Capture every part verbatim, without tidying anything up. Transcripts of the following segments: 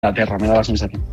Inglaterra, me da la sensación.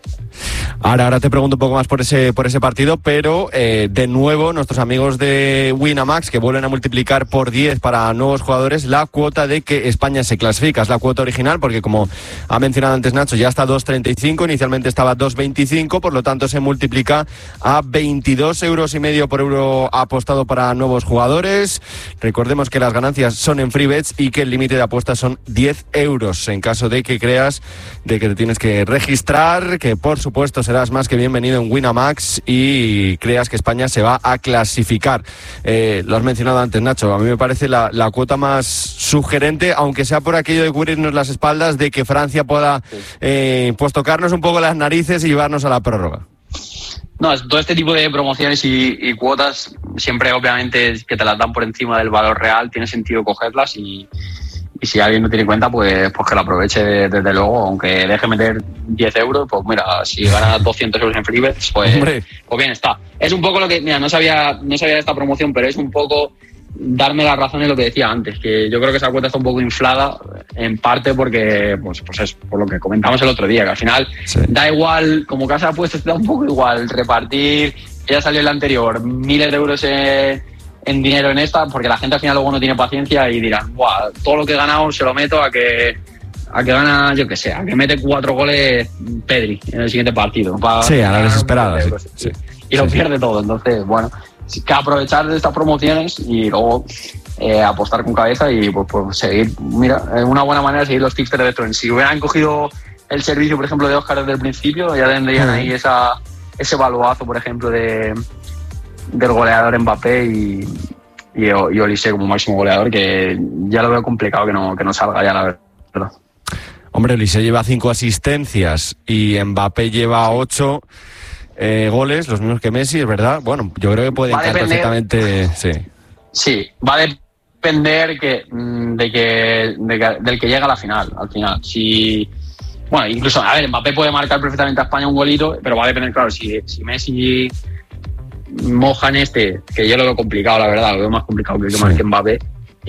Ahora, ahora te pregunto un poco más por ese por ese partido, pero eh, de nuevo nuestros amigos de Winamax que vuelven a multiplicar por diez para nuevos jugadores la cuota de que España se clasifica. Es la cuota original porque, como ha mencionado antes Nacho, ya está dos treinta y cinco, inicialmente estaba dos veinticinco, por lo tanto se multiplica a veintidós euros y medio por euro apostado para nuevos jugadores. Recordemos que las ganancias son en free bets y que el límite de apuestas son diez euros en caso de que creas de que te tienes que registrar, que por supuesto serás más que bienvenido en Winamax y creas que España se va a clasificar. Eh, lo has mencionado antes, Nacho, a mí me parece la, la cuota más sugerente, aunque sea por aquello de cubrirnos las espaldas, de que Francia pueda eh, pues tocarnos un poco las narices y llevarnos a la prórroga. No, todo este tipo de promociones y, y cuotas, siempre obviamente que te las dan por encima del valor real, tiene sentido cogerlas y... Y si alguien no tiene cuenta, pues, pues que lo aproveche de, desde luego, aunque deje meter diez euros, pues mira, si gana doscientos euros en free bets, pues, pues bien está. Es un poco lo que, mira, no sabía, no sabía de esta promoción, pero es un poco darme la razón en lo que decía antes, que yo creo que esa cuota está un poco inflada, en parte porque, pues, pues es por lo que comentamos el otro día, que al final sí. Da igual, como casa de apuestas te da un poco igual repartir, ya salió el anterior, miles de euros en... en dinero en esta, porque la gente al final luego no tiene paciencia y dirán, Buah, todo lo que he ganado se lo meto a que a que gana, yo que sé, a que mete cuatro goles Pedri en el siguiente partido. Para sí, a la desesperada. Sí, sí, y lo sí, pierde sí. todo. Entonces, bueno, que aprovechar de estas promociones y luego eh, apostar con cabeza y pues, pues seguir. Mira, es una buena manera de seguir los tips de Betfred. Si hubieran cogido el servicio, por ejemplo, de Óscar desde el principio, ya tendrían ahí esa ese valuazo, por ejemplo, de del goleador Mbappé y, y, y Olise como máximo goleador, que ya lo veo complicado que no, que no salga ya, la verdad. Hombre, Olise lleva cinco asistencias y Mbappé lleva ocho eh, goles, los mismos que Messi, es verdad. Bueno, yo creo que puede encajar perfectamente. Sí. Sí, va a depender que, de que, de que del que llega a la final, al final. Si, bueno, incluso, a ver, Mbappé puede marcar perfectamente a España un golito, pero va a depender, claro, si, si Messi mojan este, que yo lo veo complicado, la verdad, lo veo más complicado que el que marque Mbappé,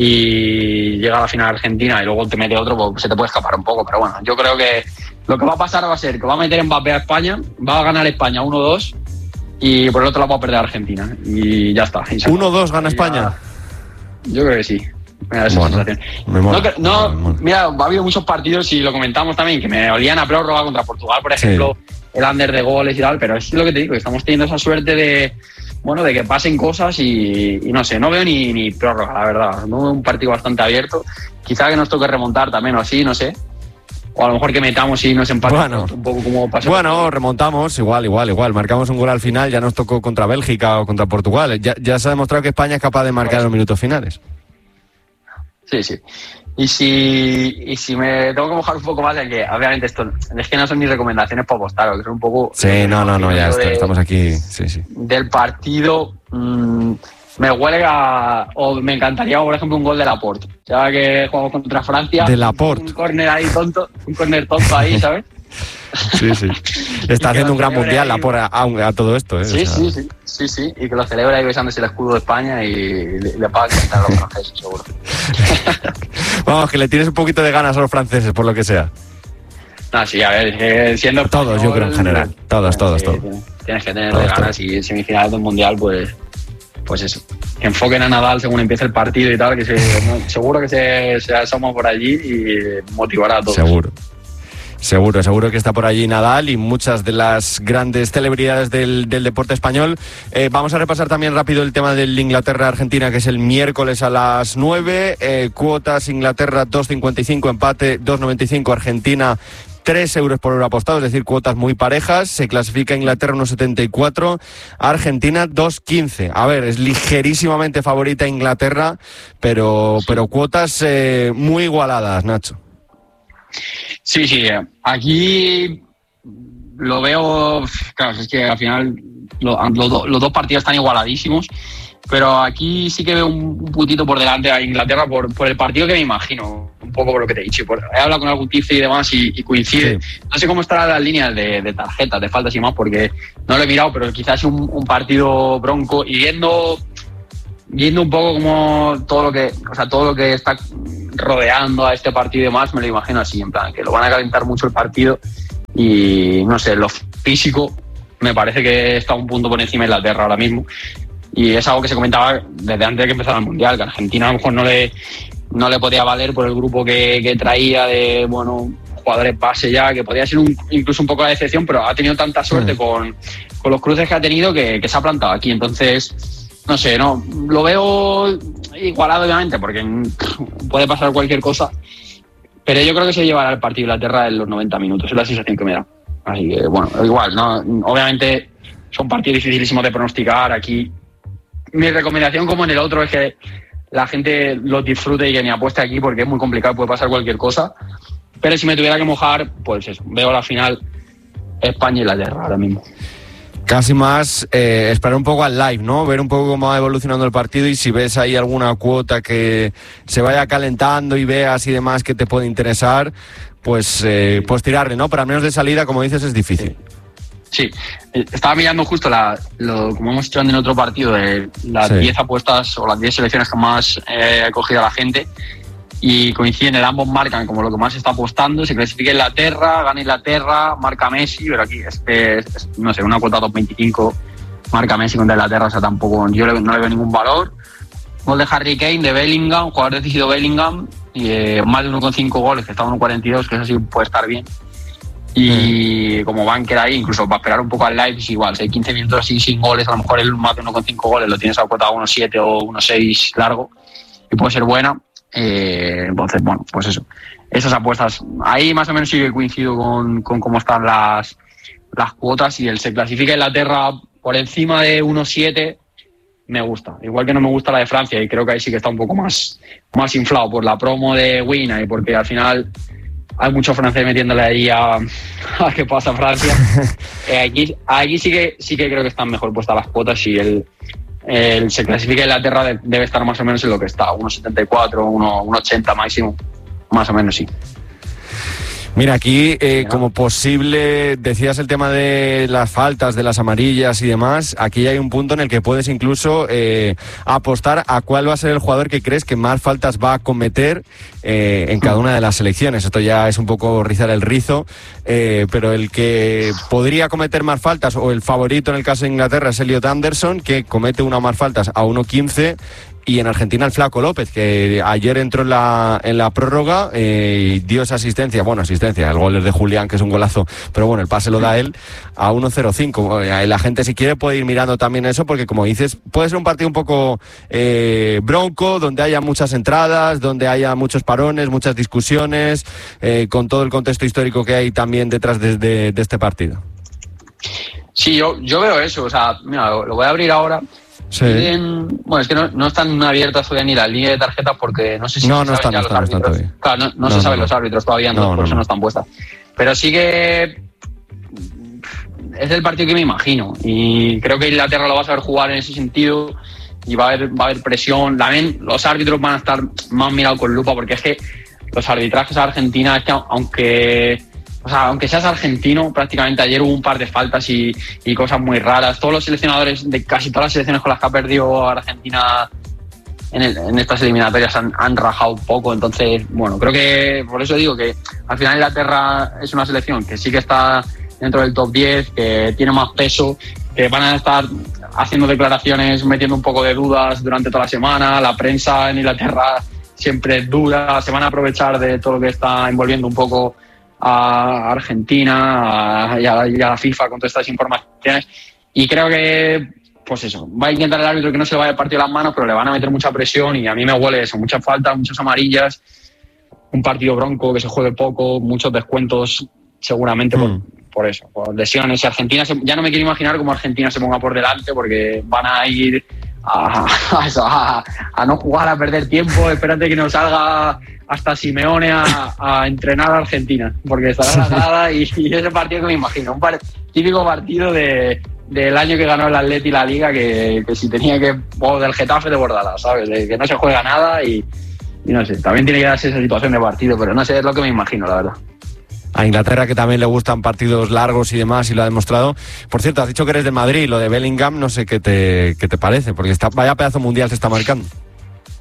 y llega a la final Argentina y luego te mete otro, pues se te puede escapar un poco, pero bueno, yo creo que lo que va a pasar va a ser que va a meter Mbappé a España, va a ganar España uno dos y por el otro lado va a perder Argentina y ya está. uno dos gana España. Ya, yo creo que sí. Me da esa bueno, sensación. Me mola, no, no me mola. Mira, ha habido muchos partidos y lo comentamos también que me olían a prórroga contra Portugal, por ejemplo, sí. El under de goles y tal, pero es lo que te digo, estamos teniendo esa suerte de, bueno, de que pasen cosas y, y no sé, no veo ni, ni prórroga, la verdad, no veo un partido bastante abierto, quizá que nos toque remontar también o así, no sé, o a lo mejor que metamos y nos empatamos, bueno, un poco como pasó. Bueno, remontamos, igual, igual, igual, marcamos un gol al final, ya nos tocó contra Bélgica o contra Portugal, ya, ya se ha demostrado que España es capaz de marcar pues, en los minutos finales. Sí, sí. Y si, y si me tengo que mojar un poco más, en que obviamente esto es que no son ni recomendaciones para apostar, que son un poco... Sí, no, no, no, ya está, de, estamos aquí, sí, sí. Del partido, mmm, me huele a... o me encantaría, por ejemplo, un gol de Laporte. Ya que jugamos contra Francia. De Laporte. Un córner ahí tonto, un córner tonto ahí, ¿sabes? Sí, sí. Está haciendo un gran mundial ahí, a, a, a todo esto, ¿eh? Sí, o sea... sí, sí, sí, sí. Y que lo celebra ahí besándose el escudo de España y le, le paga cantar a los franceses, seguro. Vamos, que le tienes un poquito de ganas a los franceses, por lo que sea. No, sí, a ver, eh, siendo... Todos, español, yo creo, en general. Todos, todos, sí, todos. Tienes que tener todos, ganas todos. Y semifinales del mundial, pues... Pues eso, que enfoquen a Nadal según empiece el partido y tal, que se, no, seguro que se, se asoma por allí y motivará a todos. Seguro. Seguro, seguro que está por allí Nadal y muchas de las grandes celebridades del, del deporte español. Eh, vamos a repasar también rápido el tema del Inglaterra-Argentina, que es el miércoles a las nueve. Eh, cuotas Inglaterra dos cincuenta y cinco, empate dos noventa y cinco, Argentina tres euros por euro apostado, es decir, cuotas muy parejas. Se clasifica Inglaterra uno setenta y cuatro, Argentina dos quince. A ver, es ligerísimamente favorita Inglaterra, pero, pero cuotas eh, muy igualadas, Nacho. Sí, sí, aquí lo veo, claro, es que al final lo, lo, los dos partidos están igualadísimos, pero aquí sí que veo un, un puntito por delante a Inglaterra por, por el partido que me imagino, un poco por lo que te he dicho. Por, he hablado con algún tipster y demás y, y coincide. Sí. No sé cómo estarán las líneas de, de tarjetas, de faltas y más, porque no lo he mirado, pero quizás un, un partido bronco y viendo... viendo un poco como todo lo que, o sea, todo lo que está rodeando a este partido y demás, me lo imagino así, en plan, que lo van a calentar mucho el partido y no sé, lo físico me parece que está un punto por encima de Inglaterra ahora mismo, y es algo que se comentaba desde antes de que empezara el Mundial, que Argentina a lo mejor no le, no le podía valer por el grupo que, que traía de, bueno, jugadores base ya, que podía ser un, incluso un poco la decepción, pero ha tenido tanta suerte mm. con, con los cruces que ha tenido que, que se ha plantado aquí. Entonces, no sé, no lo veo igualado obviamente, porque puede pasar cualquier cosa, pero yo creo que se llevará el partido de Inglaterra en los noventa minutos, es la sensación que me da. Así que, bueno, igual, no, obviamente son partidos dificilísimos de pronosticar. Aquí mi recomendación, como en el otro, es que la gente los disfrute y que ni apueste aquí, porque es muy complicado, puede pasar cualquier cosa. Pero si me tuviera que mojar, pues eso, veo la final España-Inglaterra ahora mismo. Casi más eh, esperar un poco al live, ¿no? Ver un poco cómo va evolucionando el partido, y si ves ahí alguna cuota que se vaya calentando y veas y demás que te puede interesar, pues, eh, pues tirarle, ¿no? Pero al menos de salida, como dices, es difícil. Sí, estaba mirando justo, la, lo, como hemos hecho en otro partido, de las diez sí. apuestas o las diez selecciones que más eh, ha cogido la gente, y coinciden, el ambos marcan como lo que más se está apostando. Se clasifica Inglaterra, gana Inglaterra, marca Messi, pero aquí es, es, es no sé, una cuota dos veinticinco, marca Messi contra Inglaterra, o sea, tampoco, yo no le veo ningún valor. Gol de Harry Kane, de Bellingham, jugador decidido Bellingham, y eh, más de uno coma cinco goles, que está a uno cuarenta y dos, que eso sí puede estar bien. Y mm. como banker ahí, incluso para esperar un poco al live, es igual, si hay quince minutos así sin goles, a lo mejor el más de uno coma cinco goles lo tienes a cuota uno coma siete o uno coma seis largo, y puede ser buena. Eh, entonces, bueno, pues eso, esas apuestas ahí más o menos sí que coincido con, con cómo están las, las cuotas, y el se clasifica Inglaterra por encima de uno coma siete me gusta, igual que no me gusta la de Francia, y creo que ahí sí que está un poco más, más inflado por la promo de Wina, y porque al final hay mucho francés metiéndole ahí a, a qué pasa Francia. eh, aquí, aquí sí que sí que creo que están mejor puestas las cuotas, y el El, se clasifica Inglaterra de, debe estar más o menos en lo que está, uno setenta y cuatro, uno ochenta máximo, más o menos sí. Mira, aquí eh, como posible, decías el tema de las faltas, de las amarillas y demás, aquí hay un punto en el que puedes incluso eh, apostar a cuál va a ser el jugador que crees que más faltas va a cometer eh, en cada una de las selecciones. Esto ya es un poco rizar el rizo, eh, pero el que podría cometer más faltas, o el favorito en el caso de Inglaterra, es Elliot Anderson, que comete una más faltas a uno quince. Y en Argentina el Flaco López, que ayer entró en la, en la prórroga eh, y dio esa asistencia, bueno, asistencia, el gol es de Julián, que es un golazo, pero bueno, el pase lo da él a uno cero cinco. La gente, si quiere, puede ir mirando también eso, porque como dices, puede ser un partido un poco eh, bronco, donde haya muchas entradas, donde haya muchos parones, muchas discusiones, eh, con todo el contexto histórico que hay también detrás de, de, de este partido. Sí, yo, yo veo eso, o sea, mira, lo, lo voy a abrir ahora. Sí. En, bueno, es que no, no están abiertas todavía ni la línea de tarjetas, porque no sé si no, se no están, ya no los están, árbitros. No están claro, no, no, no se no, saben no. los árbitros todavía, no, no, por no, eso no. no están puestas. Pero sí que es el partido que me imagino, y creo que Inglaterra lo va a saber jugar en ese sentido, y va a haber, va a haber presión. También los árbitros van a estar más mirados con lupa, porque es que los arbitrajes a Argentina, es que aunque... O sea, aunque seas argentino, prácticamente ayer hubo un par de faltas y, y cosas muy raras. Todos los seleccionadores de casi todas las selecciones con las que ha perdido Argentina en, el, en estas eliminatorias han, han rajado un poco. Entonces, bueno, creo que por eso digo que al final Inglaterra es una selección que sí que está dentro del top diez, que tiene más peso, que van a estar haciendo declaraciones, metiendo un poco de dudas durante toda la semana. La prensa en Inglaterra siempre es dura, se van a aprovechar de todo lo que está envolviendo un poco a Argentina a, y, a, y a la FIFA con todas estas informaciones, y creo que pues eso, va a intentar el árbitro que no se le vaya a partir las manos, pero le van a meter mucha presión, y a mí me huele eso, muchas faltas, muchas amarillas, un partido bronco, que se juegue poco, muchos descuentos seguramente mm. por, por eso, por lesiones. Y Argentina, se, ya no me quiero imaginar cómo Argentina se ponga por delante, porque van a ir a, a, eso, a, a no jugar, a perder tiempo. Espérate que nos salga hasta Simeone a, a entrenar a Argentina, porque estará la nada, y, y ese partido que me imagino, un par, típico partido de, del año que ganó el Atleti la Liga, que, que si tenía que, o del Getafe de Bordalás, ¿sabes? De que no se juega nada, y, y no sé, también tiene que darse esa situación de partido, pero no sé, es lo que me imagino, la verdad. A Inglaterra, que también le gustan partidos largos y demás, y lo ha demostrado. Por cierto, has dicho que eres de Madrid, lo de Bellingham, no sé qué te, qué te parece, porque está, vaya pedazo mundial se está marcando.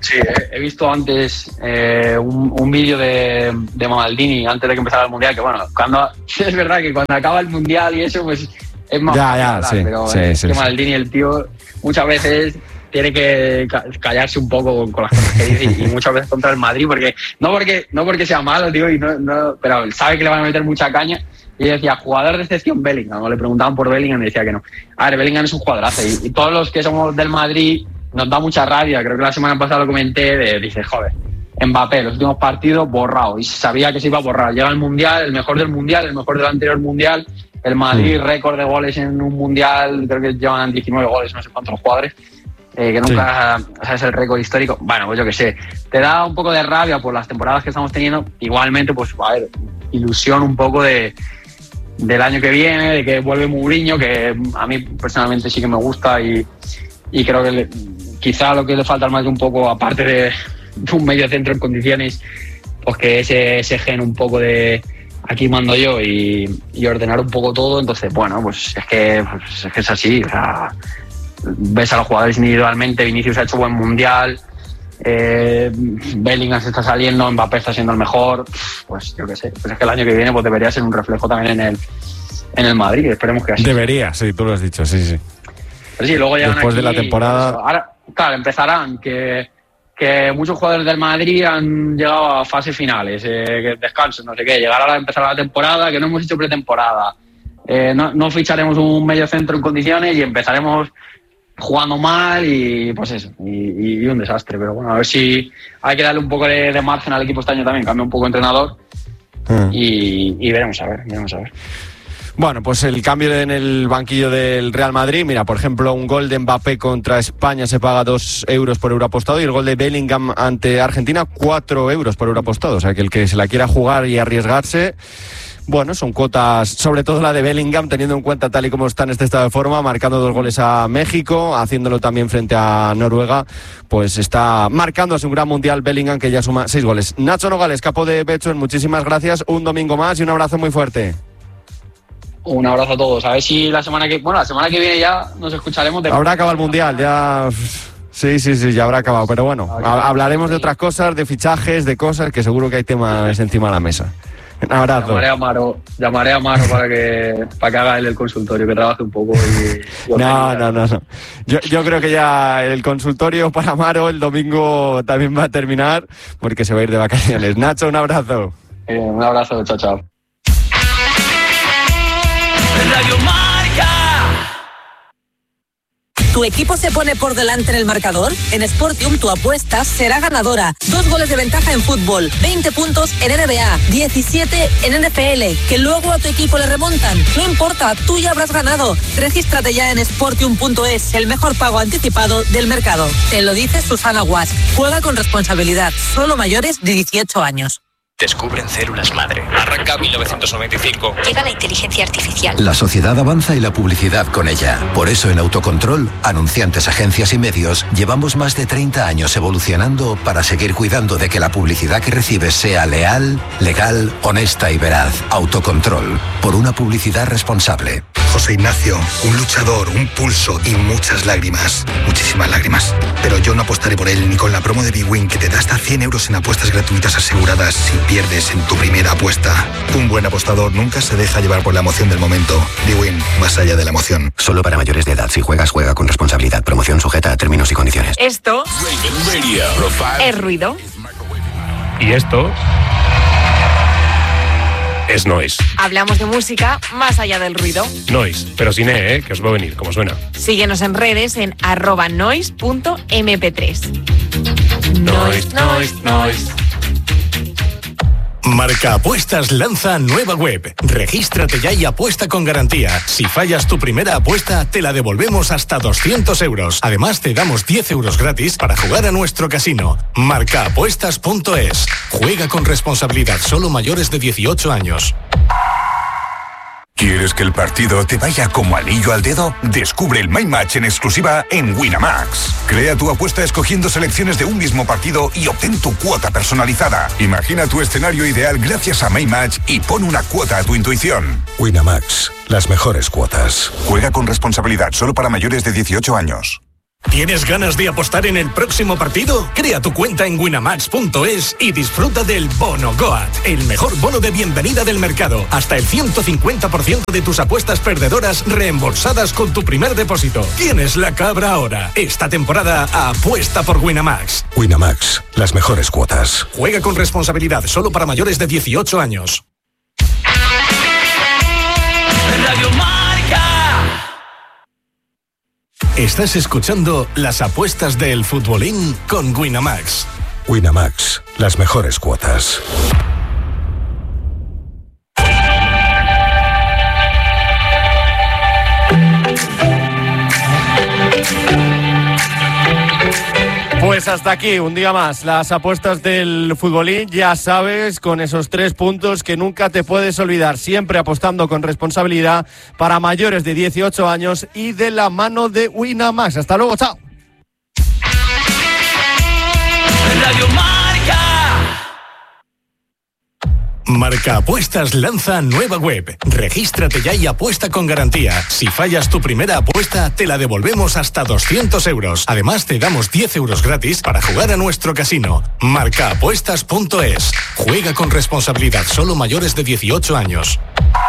Sí, he, he visto antes eh, un, un vídeo de, de Maldini antes de que empezara el Mundial, que bueno, cuando es verdad que cuando acaba el Mundial y eso, pues es más ya, fácil ya, hablar, sí, pero sí, es sí, que sí. Maldini, el tío, muchas veces tiene que callarse un poco con, con las cosas que dice y, y muchas veces contra el Madrid, porque no porque no porque sea malo, tío, y no, no, pero él sabe que le van a meter mucha caña. Y decía, jugador de excepción Bellingham, o le preguntaban por Bellingham y decía que no. A ver, Bellingham es un jugadorazo y, y todos los que somos del Madrid nos da mucha rabia. Creo que la semana pasada lo comenté, de, dice, joder, Mbappé, los últimos partidos borrado, y sabía que se iba a borrar. Llega el Mundial, el mejor del Mundial, el mejor del anterior Mundial, el Madrid, sí. récord de goles en un Mundial, creo que llevan diecinueve goles, no sé cuántos jugadores, eh, que nunca, sí. o sea, es el récord histórico. Bueno, pues yo qué sé, te da un poco de rabia por las temporadas que estamos teniendo. Igualmente, pues, a ver, ilusión un poco de del año que viene, de que vuelve Mourinho, que a mí personalmente sí que me gusta y, y creo que le, quizá lo que le falta al Madrid un poco, aparte de, de un medio centro en condiciones, pues que ese, ese gen un poco de aquí mando yo y, y ordenar un poco todo. Entonces, bueno, pues es que, pues es, que es así, o sea, ves a los jugadores individualmente, Vinicius ha hecho buen Mundial, Eh, Bellingham se está saliendo, Mbappé está siendo el mejor, pues yo qué sé, pues es que el año que viene pues debería ser un reflejo también en el en el Madrid, esperemos que así. Debería, sí, tú lo has dicho, sí, sí. Pero sí, luego llegan después aquí, de la temporada. Pues, ahora, claro, empezarán que, que muchos jugadores del Madrid han llegado a fases finales, eh, que descansen, no sé qué, llegar ahora a empezar la temporada, que no hemos hecho pretemporada, eh, no, no ficharemos un medio centro en condiciones y empezaremos jugando mal y pues eso, y, y un desastre. Pero bueno, a ver si hay que darle un poco de, de margen al equipo este año también, cambia un poco de entrenador mm. y, y veremos a ver, veremos a ver. Bueno, pues el cambio en el banquillo del Real Madrid, mira, por ejemplo, un gol de Mbappé contra España se paga dos euros por euro apostado y el gol de Bellingham ante Argentina, cuatro euros por euro apostado. O sea, que el que se la quiera jugar y arriesgarse, bueno, son cuotas, sobre todo la de Bellingham, teniendo en cuenta tal y como está en este estado de forma, marcando dos goles a México, haciéndolo también frente a Noruega, pues está marcándose un gran mundial Bellingham, que ya suma seis goles. Nacho Nogales, capo de Betson, muchísimas gracias, un domingo más y un abrazo muy fuerte. Un abrazo a todos, a ver si la semana que, bueno, la semana que viene ya nos escucharemos. De... Habrá acabado el mundial, ya... Sí, sí, sí, ya habrá acabado, pero bueno, hablaremos de otras cosas, de fichajes, de cosas, que seguro que hay temas encima de la mesa. Un abrazo. Llamaré a Maro, llamaré a Maro para que para que haga él el consultorio, que trabaje un poco. Y, y no, no, no, no. Yo, yo creo que ya el consultorio para Maro el domingo también va a terminar porque se va a ir de vacaciones. Nacho, un abrazo. Eh, un abrazo, chao, chao. Radio Marca. ¿Tu equipo se pone por delante en el marcador? En Sportium tu apuesta será ganadora. Dos goles de ventaja en fútbol, veinte puntos en N B A, diecisiete en N F L, que luego a tu equipo le remontan. No importa, tú ya habrás ganado. Regístrate ya en sportium punto es, el mejor pago anticipado del mercado. Te lo dice Susana Guas. Juega con responsabilidad, solo mayores de dieciocho años. Descubren células madre. Arranca mil novecientos noventa y cinco. Llega la inteligencia artificial. La sociedad avanza y la publicidad con ella. Por eso en Autocontrol, anunciantes, agencias y medios, llevamos más de treinta años evolucionando para seguir cuidando de que la publicidad que recibes sea leal, legal, honesta y veraz. Autocontrol. Por una publicidad responsable. José Ignacio, un luchador, un pulso y muchas lágrimas. Muchísimas lágrimas. Pero yo no apostaré por él ni con la promo de bwin, que te da hasta cien euros en apuestas gratuitas aseguradas si pierdes en tu primera apuesta. Un buen apostador nunca se deja llevar por la emoción del momento. bwin, más allá de la emoción. Solo para mayores de edad. Si juegas, juega con responsabilidad. Promoción sujeta a términos y condiciones. Esto es ruido. Y esto es noise. Hablamos de música más allá del ruido. Noise, pero sin E, ¿eh? Que os va a venir, como suena. Síguenos en redes en arroba noise punto eme pe tres. Noise, noise, noise. Marca Apuestas lanza nueva web. Regístrate ya y apuesta con garantía. Si fallas tu primera apuesta, te la devolvemos hasta doscientos euros. Además, te damos diez euros gratis para jugar a nuestro casino. marca apuestas punto es. Juega con responsabilidad, solo mayores de dieciocho años. ¿Quieres que el partido te vaya como anillo al dedo? Descubre el My Match en exclusiva en Winamax. Crea tu apuesta escogiendo selecciones de un mismo partido y obtén tu cuota personalizada. Imagina tu escenario ideal gracias a My Match y pon una cuota a tu intuición. Winamax, las mejores cuotas. Juega con responsabilidad, solo para mayores de dieciocho años. ¿Tienes ganas de apostar en el próximo partido? Crea tu cuenta en winamax punto es y disfruta del Bono Goat, el mejor bono de bienvenida del mercado. Hasta el ciento cincuenta por ciento de tus apuestas perdedoras reembolsadas con tu primer depósito. Tienes la cabra ahora. Esta temporada apuesta por Winamax. Winamax, las mejores cuotas. Juega con responsabilidad, solo para mayores de dieciocho años. Radio Marca. Estás escuchando las apuestas del futbolín con Winamax. Winamax, las mejores cuotas. Pues hasta aquí, un día más, las apuestas del futbolín, ya sabes, con esos tres puntos que nunca te puedes olvidar, siempre apostando con responsabilidad para mayores de dieciocho años y de la mano de Winamax. Hasta luego, chao. Radio Marca. Marca Apuestas lanza nueva web. Regístrate ya y apuesta con garantía. Si fallas tu primera apuesta, te la devolvemos hasta doscientos euros. Además, te damos diez euros gratis para jugar a nuestro casino. marca apuestas punto es. Juega con responsabilidad, solo mayores de dieciocho años.